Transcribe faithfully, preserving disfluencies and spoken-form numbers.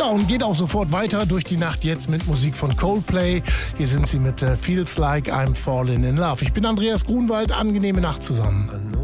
und geht auch sofort weiter durch die Nacht jetzt mit Musik von Coldplay. Hier sind sie mit äh, Feels Like I'm Falling in Love. Ich bin Andreas Grunwald, angenehme Nacht zusammen.